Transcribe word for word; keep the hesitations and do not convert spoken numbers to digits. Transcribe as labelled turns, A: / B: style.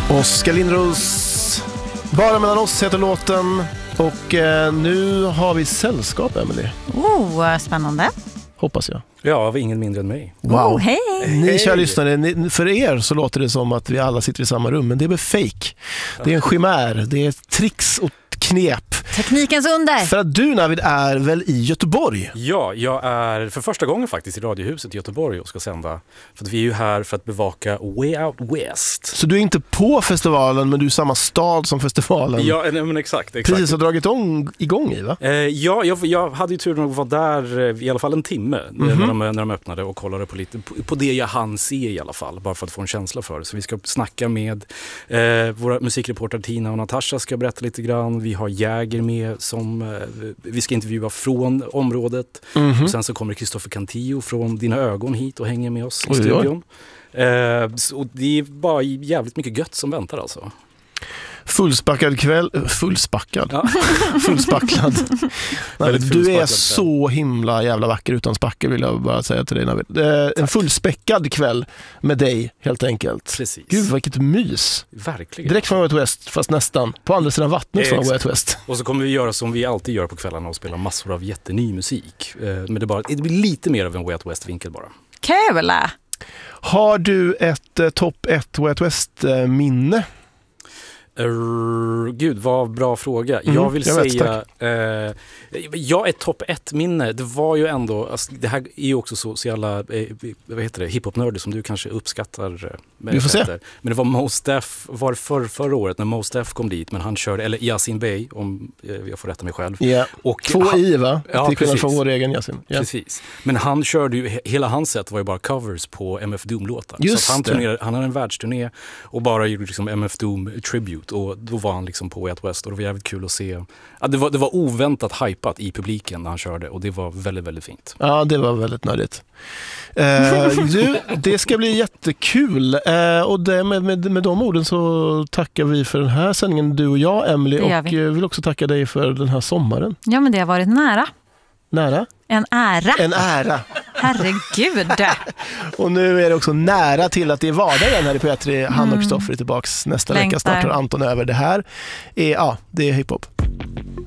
A: Oskar Lindros, Bara mellan oss heter låten. Och eh, nu har vi sällskap, Emily.
B: Oh, spännande.
A: Hoppas jag.
C: Ja, ingen mindre än mig.
A: Wow.
B: Oh, hej.
A: Ni kära lyssnare, ni, för er så låter det som att vi alla sitter i samma rum, men det är väl fake. Det är en chimär, det är tricks och knep.
B: Teknikens under.
A: För att du, Navid, är väl i Göteborg?
C: Ja, jag är för första gången faktiskt i Radiohuset i Göteborg och ska sända. För att vi är ju här för att bevaka Way Out West.
A: Så du är inte på festivalen, men du är i samma stad som festivalen?
C: Ja, men exakt. exakt.
A: Precis har dragit on, igång i, va?
C: Eh, ja, jag, jag hade ju tur att vara där eh, i alla fall en timme mm-hmm. när, de, när de öppnade och kollade på, lite, på, på det jag hann se i alla fall. Bara för att få en känsla för det. Så vi ska snacka med eh, våra musikreportrar Tina och Natasha ska berätta lite grann. Vi har Jäger med som eh, vi ska intervjua från området. Mm-hmm. Och sen så kommer Kristoffer Cantillo från Dina ögon hit och hänger med oss i studion. Eh, så det är bara jävligt mycket gött som väntar alltså.
A: Fullspackad kväll, fullspackad,
C: ja.
A: fullspacklad. Nej, du är så
C: kväll.
A: himla jävla vacker utan spackel, vill jag bara säga till dig, Navid. Eh, en fullspäckad kväll med dig, helt enkelt.
C: Precis.
A: Gud, vilket mys.
C: Verkligen.
A: Direkt från Way Out West, fast nästan. På andra sidan vattnet från Way Out West.
C: Och så kommer vi göra som vi alltid gör på kvällarna och spela massor av jätteny musik. Eh, men det, bara, det blir lite mer av en Way Out West-vinkel bara.
B: Kul!
A: Har du ett eh, topp ett Way Out West-minne?
C: Uh, gud, vad bra fråga.
A: Mm,
C: jag vill
A: jag
C: säga uh, jag är topp ett minne. Det var ju ändå alltså, det här är ju också så, så jävla eh, vad heter det, hiphop-nörder som du kanske uppskattar. Eh,
A: Vi får se.
C: Men det var Mos Def var för, förra året när Mos Def kom dit, men han körde, eller Yasin Bey om eh, jag får rätta mig själv.
A: Yeah. Och två han, i va?
C: Ja,
A: till skillnad från vår egen Yasin. Yeah.
C: Precis. Men han körde ju, hela hans sätt var ju bara covers på M F Doom-låtar.
A: Just
C: så att han,
A: det.
C: turnerade, han hade en världsturné och bara gjorde liksom M F Doom Tribute, och då var han liksom på Way Out West och det var jävligt kul att se. Ja, det, var, det var oväntat hypat i publiken när han körde och det var väldigt, väldigt fint.
A: Ja, det var väldigt nödigt. Eh, du, det ska bli jättekul. Eh, och det, med, med, med de orden så tackar vi för den här sändningen, du och jag, Emily, och vi. vill också tacka dig för den här sommaren.
B: Ja, men det har varit nära.
A: Nära?
B: En ära.
A: En ära.
B: Herregud.
A: Och nu är det också nära till att det är vardag igen här i P tre. Hanna och Kristoffer är tillbaks nästa
B: Längtar.
A: vecka. Startar Anton över det här. Är, ja, det är hiphop.